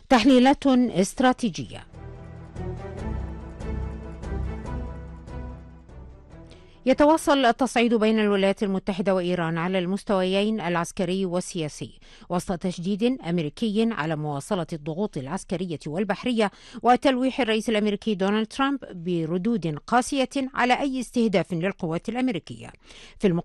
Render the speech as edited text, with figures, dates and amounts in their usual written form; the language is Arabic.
تحليلات استراتيجية. يتواصل التصعيد بين الولايات المتحدة وإيران على المستويين العسكري والسياسي وسط تشديد أمريكي على مواصلة الضغوط العسكرية والبحرية وتلويح الرئيس الأمريكي دونالد ترامب بردود قاسية على أي استهداف للقوات الأمريكية. في